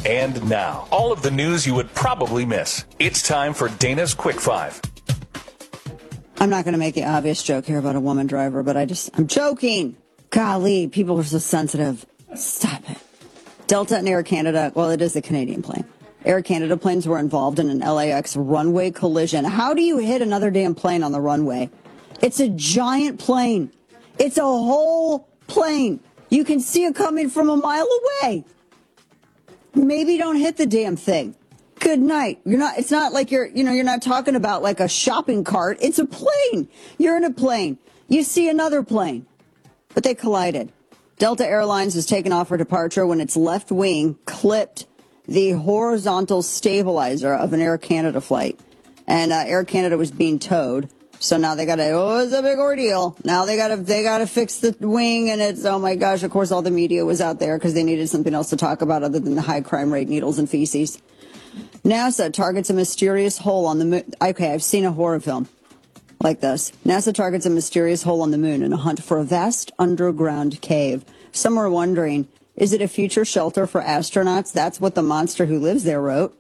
And now, all of the news you would probably miss. It's time for Dana's Quick Five. I'm not going to make the obvious joke here about a woman driver, but I'm joking. Golly, people are so sensitive. Stop it. Delta and Air Canada, well, it is a Canadian plane. Air Canada planes were involved in an LAX runway collision. How do you hit another damn plane on the runway? It's a giant plane. It's a whole plane. You can see it coming from a mile away. Maybe don't hit the damn thing. Good night. It's not like you're not talking about like a shopping cart. It's a plane. You're in a plane. You see another plane. But they collided. Delta Airlines was taken off for departure when its left wing clipped the horizontal stabilizer of an Air Canada flight. And Air Canada was being towed. So now it's a big ordeal. Now they gotta fix the wing, and it's, oh my gosh, of course all the media was out there because they needed something else to talk about other than the high crime rate, needles and feces. NASA targets a mysterious hole on the moon. Okay, I've seen a horror film like this. NASA targets a mysterious hole on the moon in a hunt for a vast underground cave. Some are wondering, is it a future shelter for astronauts? That's what the monster who lives there wrote.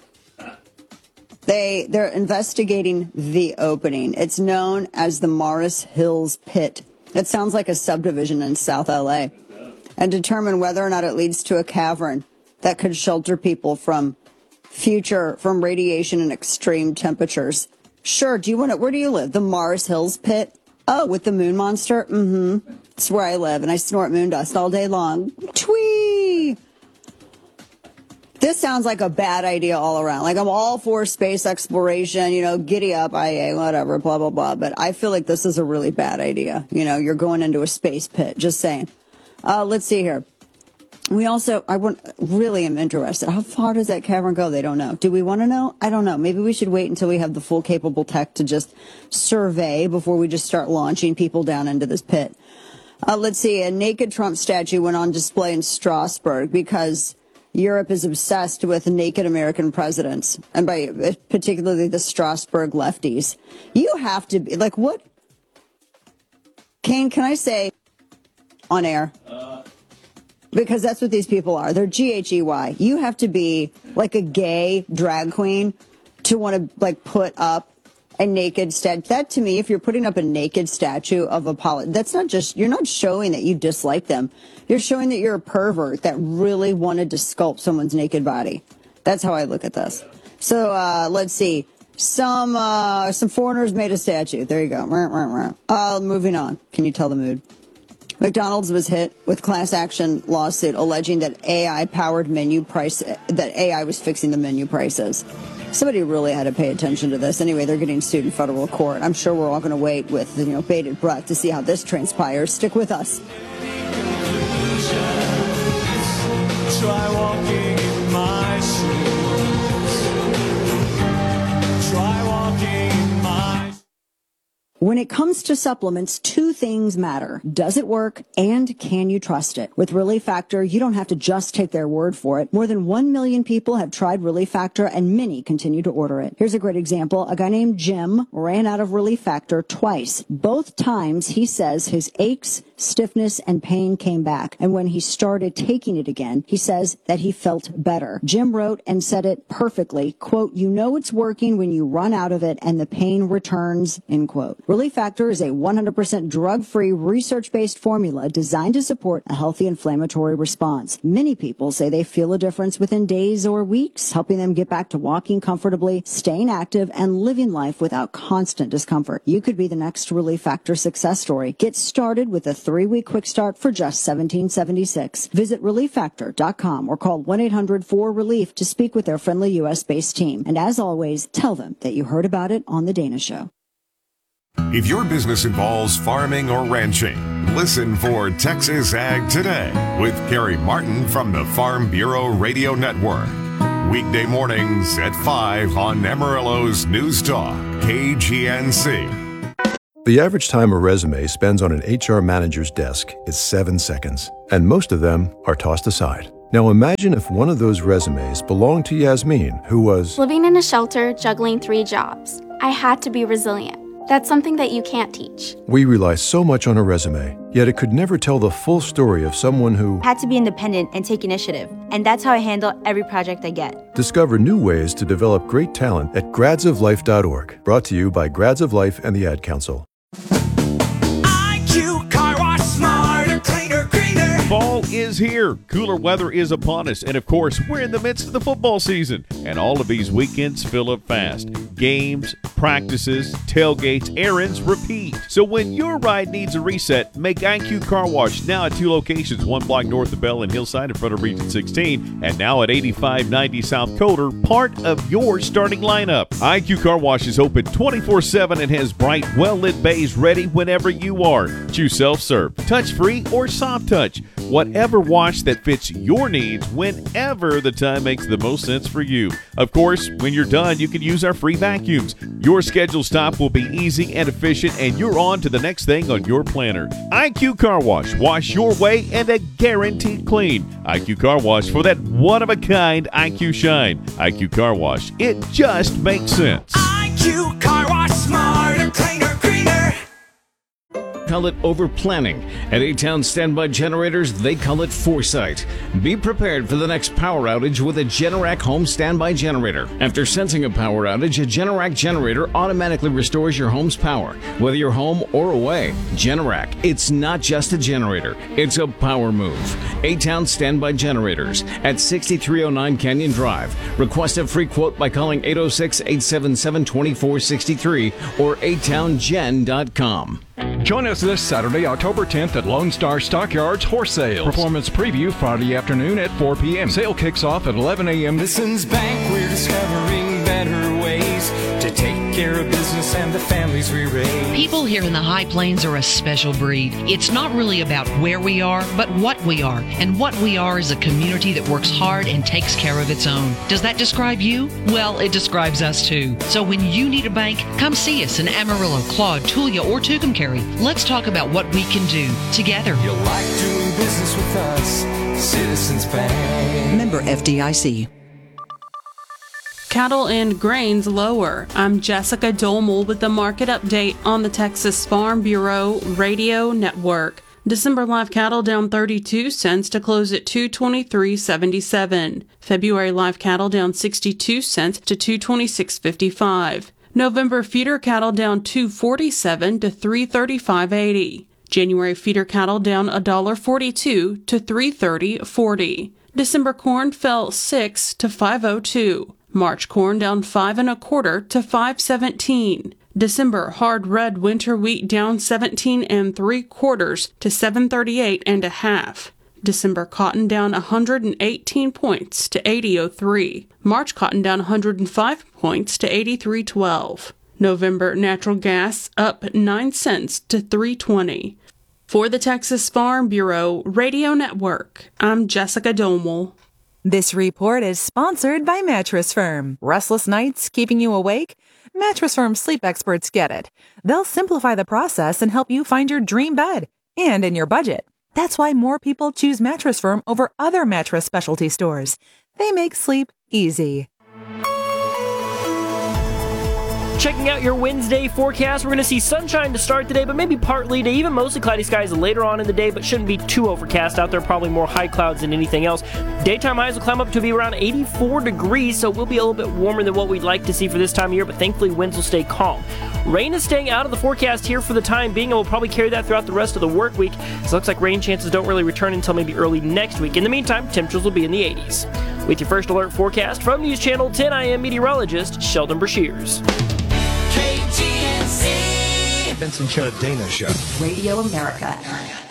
They're investigating the opening. It's known as the Morris Hills Pit. It sounds like a subdivision in South LA. And determine whether or not it leads to a cavern that could shelter people from radiation and extreme temperatures. Sure, where do you live? The Morris Hills Pit? Oh, with the moon monster? Mm-hmm. It's where I live, and I snort moon dust all day long. Twee! This sounds like a bad idea all around. Like, I'm all for space exploration, giddy up, IA, whatever, blah, blah, blah. But I feel like this is a really bad idea. You're going into a space pit, just saying. Let's see here. I really am interested. How far does that cavern go? They don't know. Do we want to know? I don't know. Maybe we should wait until we have the full capable tech to just survey before we just start launching people down into this pit. Let's see. A naked Trump statue went on display in Strasbourg because Europe is obsessed with naked American presidents, and by particularly the Strasbourg lefties. You have to be like, what? Kane, can I say on air? Because that's what these people are. They're GHEY. You have to be like a gay drag queen to want to put up a naked statue. That, to me, if you're putting up a naked statue of a that's not just, you're not showing that you dislike them. You're showing that you're a pervert that really wanted to sculpt someone's naked body. That's how I look at this. So let's see. Some foreigners made a statue. There you go. Moving on. Can you tell the mood? McDonald's was hit with class action lawsuit alleging that AI was fixing the menu prices. Somebody really had to pay attention to this. Anyway, they're getting sued in federal court. I'm sure we're all going to wait with bated breath to see how this transpires. Stick with us. Try walking in my shoes. Try walking in my. When it comes to supplements, two things matter. Does it work, and can you trust it? With Relief Factor, you don't have to just take their word for it. More than 1 million people have tried Relief Factor, and many continue to order it. Here's a great example. A guy named Jim ran out of Relief Factor twice. Both times, he says his aches, stiffness, and pain came back. And when he started taking it again, he says that he felt better. Jim wrote and said it perfectly, quote, "You know it's working when you run out of it and the pain returns," end quote. Relief Factor is a 100% drug-free, research-based formula designed to support a healthy inflammatory response. Many people say they feel a difference within days or weeks, helping them get back to walking comfortably, staying active, and living life without constant discomfort. You could be the next Relief Factor success story. Get started with a 3-week quick start for just $17.76. Visit ReliefFactor.com or call 1-800-4RELIEF to speak with their friendly U.S.-based team. And as always, tell them that you heard about it on The Dana Show. If your business involves farming or ranching, listen for Texas Ag Today with Carrie Martin from the Farm Bureau Radio Network. Weekday mornings at 5 on Amarillo's News Talk, KGNC. The average time a resume spends on an HR manager's desk is 7 seconds, and most of them are tossed aside. Now imagine if one of those resumes belonged to Yasmin, who was living in a shelter, juggling 3 jobs. I had to be resilient. That's something that you can't teach. We rely so much on a resume, yet it could never tell the full story of someone who had to be independent and take initiative. And that's how I handle every project I get. Discover new ways to develop great talent at gradsoflife.org. Brought to you by Grads of Life and the Ad Council. IQ Car Wash, smarter, cleaner, greener. Fall is here. Cooler weather is upon us. And of course, we're in the midst of the football season. And all of these weekends fill up fast. Games, practices, tailgates, errands, repeat. So when your ride needs a reset, make IQ Car Wash now at 2 locations, 1 block north of Bell and Hillside in front of Region 16, and now at 8590 South Coder, part of your starting lineup. IQ Car Wash is open 24/7 and has bright, well-lit bays ready whenever you are. Choose self-serve, touch-free, or soft touch. Whatever wash that fits your needs whenever the time makes the most sense for you. Of course, when you're done, you can use our free vacuums. Your scheduled stop will be easy and efficient, and you're on to the next thing on your planner. IQ Car Wash. Wash your way and a guaranteed clean. IQ Car Wash for that one-of-a-kind IQ shine. IQ Car Wash. It just makes sense. IQ Car Wash, smarter, cleaner, greener. Call it over planning. At A-Town Standby Generators, they call it foresight. Be prepared for the next power outage with a Generac home standby generator. After sensing a power outage, a Generac generator automatically restores your home's power, whether you're home or away. Generac, it's not just a generator, it's a power move. A-Town Standby Generators at 6309 Canyon Drive. Request a free quote by calling 806-877-2463 or atowngen.com. Join us this Saturday, October 10th at Lone Star Stockyards Horse Sales. Performance preview Friday afternoon at 4 p.m. Sale kicks off at 11 a.m. Listens Bank, we're discovering better ways to take care of business and the families we raise. People here in the High Plains are a special breed. It's not really about where we are, but what we are. And what we are is a community that works hard and takes care of its own. Does that describe you? Well, it describes us too. So when you need a bank, come see us in Amarillo, Claude, Tulia, or Tucumcari. Let's talk about what we can do together. You'll like doing business with us, Citizens Bank. Member FDIC. Cattle and grains lower. I'm Jessica Dolmel with the market update on the Texas Farm Bureau Radio Network. December live cattle down 32 cents to close at $223.77. February live cattle down 62 cents to $226.55. November feeder cattle down $2.47 to $335.80. January feeder cattle down $1.42 to $330.40. December corn fell 6 to $5.02. March corn down 5 1/4 to $5.17. December hard red winter wheat down 17 3/4 to $7.38 1/2. December cotton down 118 points to $80.03. March cotton down 105 points to $83.12. November natural gas up 9 cents to $3.20. For the Texas Farm Bureau Radio Network, I'm Jessica Domel. This report is sponsored by Mattress Firm. Restless nights keeping you awake? Mattress Firm sleep experts get it. They'll simplify the process and help you find your dream bed and in your budget. That's why more people choose Mattress Firm over other mattress specialty stores. They make sleep easy. Checking out your Wednesday forecast, we're going to see sunshine to start the day, but maybe partly to even mostly cloudy skies later on in the day, but shouldn't be too overcast out there. Probably more high clouds than anything else. Daytime highs will climb up to be around 84 degrees, so we'll be a little bit warmer than what we'd like to see for this time of year, but thankfully winds will stay calm. Rain is staying out of the forecast here for the time being, and we'll probably carry that throughout the rest of the work week. So it looks like rain chances don't really return until maybe early next week. In the meantime, temperatures will be in the 80s. With your first alert forecast from News Channel 10, I am meteorologist Sheldon Brashears. KGNC. Benson Show, Dana Show. Radio America.